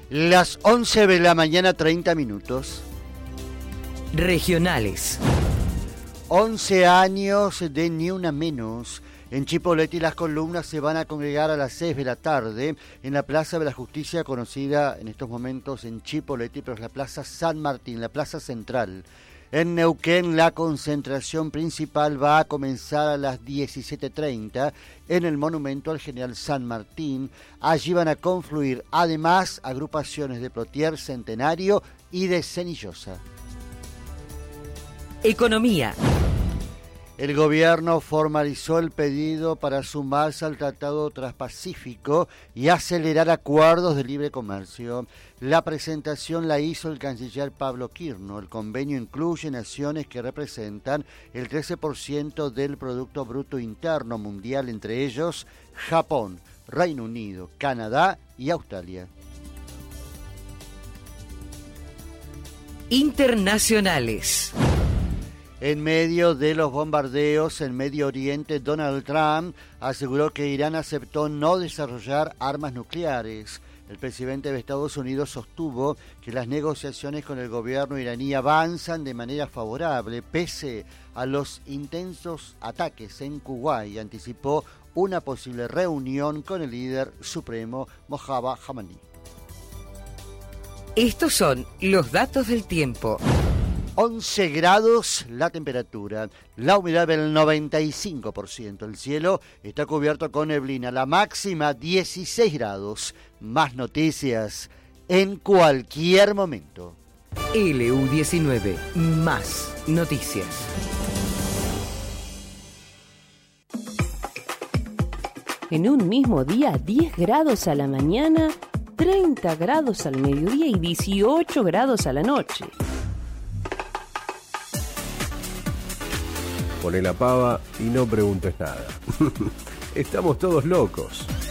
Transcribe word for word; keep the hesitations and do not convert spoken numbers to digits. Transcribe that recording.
Las once de la mañana, treinta minutos. Regionales. once años de Ni Una Menos. En Chipoleti las columnas se van a congregar a las seis de la tarde en la Plaza de la Justicia, conocida en estos momentos en Chipoleti, pero es la Plaza San Martín, la Plaza Central. En Neuquén la concentración principal va a comenzar a las diecisiete treinta en el monumento al General San Martín. Allí van a confluir además agrupaciones de Plotier Centenario y de Cenillosa. Economía. El gobierno formalizó el pedido para sumarse al Tratado Transpacífico y acelerar acuerdos de libre comercio. La presentación la hizo el canciller Pablo Quirno. El convenio incluye naciones que representan el trece por ciento del Producto Bruto Interno Mundial, entre ellos Japón, Reino Unido, Canadá y Australia. Internacionales. En medio de los bombardeos en Medio Oriente, Donald Trump aseguró que Irán aceptó no desarrollar armas nucleares. El presidente de Estados Unidos sostuvo que las negociaciones con el gobierno iraní avanzan de manera favorable, pese a los intensos ataques en Kuwait, y anticipó una posible reunión con el líder supremo Mojtaba Khamenei. Estos son los datos del tiempo. once grados la temperatura, la humedad del noventa y cinco por ciento, el cielo está cubierto con neblina, la máxima dieciséis grados. Más noticias en cualquier momento. L U diecinueve, más noticias. En un mismo día, diez grados a la mañana, treinta grados al mediodía y dieciocho grados a la noche. Poné la pava y no preguntes nada. Estamos todos locos.